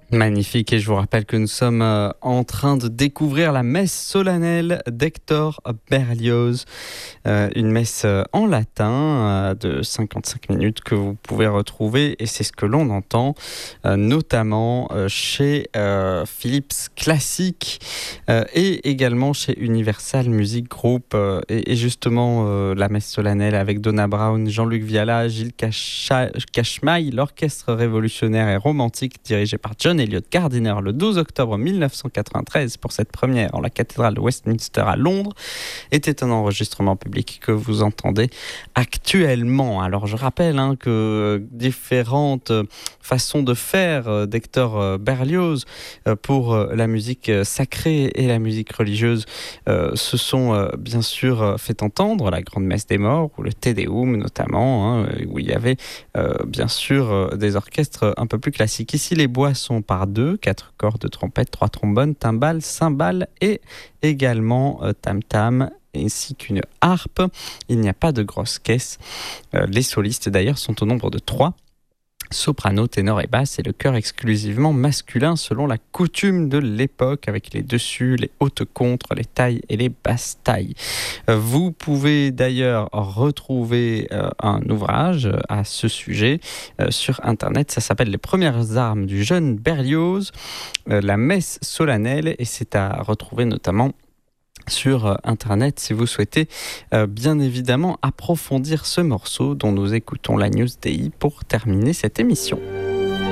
Magnifique, et je vous rappelle que nous sommes en train de découvrir la messe solennelle d'Hector Berlioz, une messe en latin de 55 minutes que vous pouvez retrouver, et c'est ce que l'on entend notamment chez Philips Classic et également chez Universal Music Group, et justement la messe solennelle avec Donna Brown, Jean-Luc Viala, Gilles Cashmail, l'orchestre révolutionnaire et romantique dirigé par John Elliott Gardiner le 12 octobre 1993 pour cette première en la cathédrale de Westminster à Londres, était un enregistrement public que vous entendez actuellement. Alors je rappelle que différentes façons de faire d'Hector Berlioz pour la musique sacrée et la musique religieuse se sont bien sûr fait entendre, la Grande Messe des Morts ou le Te Deum notamment, où il y avait bien sûr des orchestres un peu plus classiques. Ici les bois sont par deux, 4 cordes de trompette, 3 trombones, timbales, cymbales et également tam-tam, ainsi qu'une harpe. Il n'y a pas de grosse caisse. Les solistes d'ailleurs sont au nombre de 3. Soprano, ténor et basse, et le chœur exclusivement masculin selon la coutume de l'époque, avec les dessus, les hautes contres, les tailles et les basses tailles. Vous pouvez d'ailleurs retrouver un ouvrage à ce sujet sur internet. Ça s'appelle Les premières armes du jeune Berlioz, la messe solennelle, et c'est à retrouver notamment sur internet si vous souhaitez bien évidemment approfondir ce morceau dont nous écoutons la News DI pour terminer cette émission.